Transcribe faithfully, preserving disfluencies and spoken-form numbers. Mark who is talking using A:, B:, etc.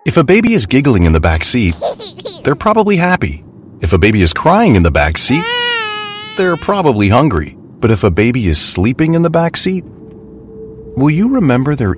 A: If a baby is giggling in the back seat, they're probably happy. If a baby is crying in the back seat, they're probably hungry. But if a baby is sleeping in the back seat, will you remember their